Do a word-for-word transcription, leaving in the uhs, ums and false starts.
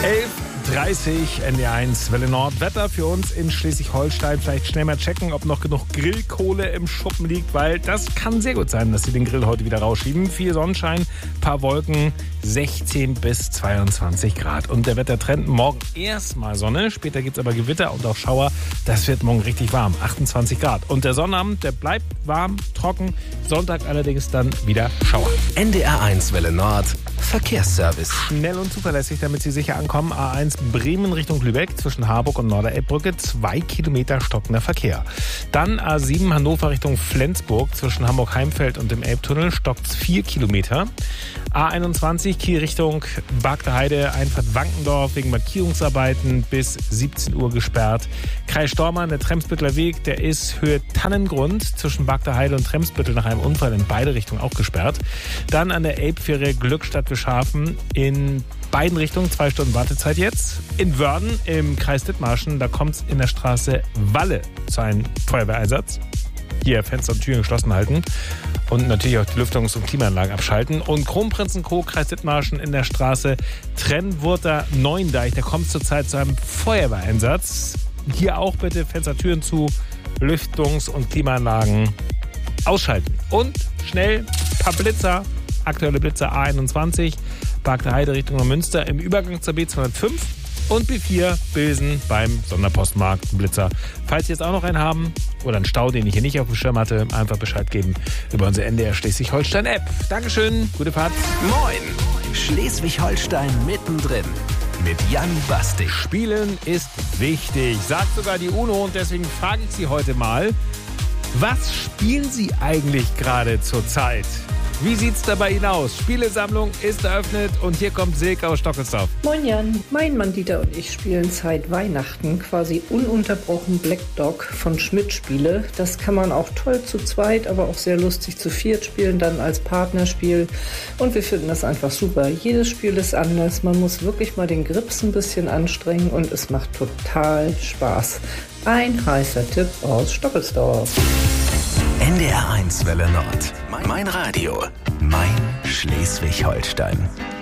elf Uhr dreißig, N D R eins, Welle Nord. Wetter für uns in Schleswig-Holstein. Vielleicht schnell mal checken, ob noch genug Grillkohle im Schuppen liegt, weil das kann sehr gut sein, dass sie den Grill heute wieder rausschieben. Viel Sonnenschein, paar Wolken, sechzehn bis zweiundzwanzig Grad. Und der Wettertrend, morgen erstmal Sonne, später gibt es aber Gewitter und auch Schauer. Das wird morgen richtig warm, achtundzwanzig Grad. Und der Sonnabend, der bleibt warm, trocken. Sonntag allerdings dann wieder Schauer. N D R eins Welle Nord, Verkehrsservice. Schnell und zuverlässig, damit Sie sicher ankommen. A eins Bremen Richtung Lübeck zwischen Harburg und Norderelbbrücke. Zwei Kilometer stockender Verkehr. Dann A sieben Hannover Richtung Flensburg zwischen Hamburg-Heimfeld und dem Elbtunnel. Stockt vier Kilometer. A einundzwanzig Kiel Richtung Bagde Heide, Einfahrt Wankendorf wegen Markierungsarbeiten bis siebzehn Uhr gesperrt. Kreis Stormarn, der Tremsbütteler Weg, der ist Höhe Tannengrund zwischen Bagde Heide und Tremsbüttel nach einem Unfall in beide Richtungen auch gesperrt. Dann an der Elbfähre Glückstadt-Wischhafen in beiden Richtungen zwei Stunden Wartezeit jetzt. In Wörden im Kreis Dithmarschen, da kommt es in der Straße Walle zu einem Feuerwehreinsatz. Hier Fenster und Türen geschlossen halten und natürlich auch die Lüftungs- und Klimaanlagen abschalten. Und Kronprinzenkog, Kreis Dithmarschen in der Straße Trennwurter Neuendeich, da kommt es zurzeit zu einem Feuerwehreinsatz. Hier auch bitte Fenster, Türen zu, Lüftungs- und Klimaanlagen ausschalten. Und schnell ein paar Blitzer, aktuelle Blitzer A einundzwanzig, Bagde Heide Richtung Neumünster im Übergang zur B zweihundertfünf und B vier Bilsen beim Sonderpostmarkt Blitzer. Falls Sie jetzt auch noch einen haben oder einen Stau, den ich hier nicht auf dem Schirm hatte, einfach Bescheid geben über unsere N D R Schleswig-Holstein-App. Dankeschön, gute Fahrt. Moin, Schleswig-Holstein mittendrin mit Jan Bastik. Spielen ist wichtig, sagt sogar die UNO, und deswegen frage ich Sie heute mal, was spielen Sie eigentlich gerade zur Zeit? Wie sieht's da bei Ihnen aus? Spielesammlung ist eröffnet und hier kommt Silke aus Stockelsdorf. Moin Jan, mein Mann Dieter und ich spielen seit Weihnachten quasi ununterbrochen Black Dog von Schmidt Spiele. Das kann man auch toll zu zweit, aber auch sehr lustig zu viert spielen, dann als Partnerspiel. Und wir finden das einfach super. Jedes Spiel ist anders. Man muss wirklich mal den Grips ein bisschen anstrengen und es macht total Spaß. Ein heißer Tipp aus Stockelsdorf. N D R eins Welle Nord. Mein Radio. Mein Schleswig-Holstein.